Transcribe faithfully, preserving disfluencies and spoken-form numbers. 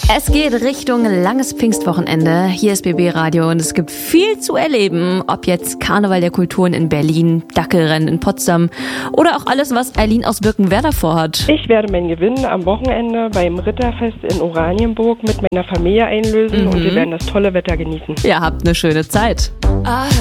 Es geht Richtung langes Pfingstwochenende. Hier ist B B Radio und es gibt viel zu erleben. Ob jetzt Karneval der Kulturen in Berlin, Dackelrennen in Potsdam oder auch alles, was Eileen aus Birkenwerder vorhat. Ich werde meinen Gewinn am Wochenende beim Ritterfest in Oranienburg mit meiner Familie einlösen mhm. und wir werden das tolle Wetter genießen. Ja, habt eine schöne Zeit.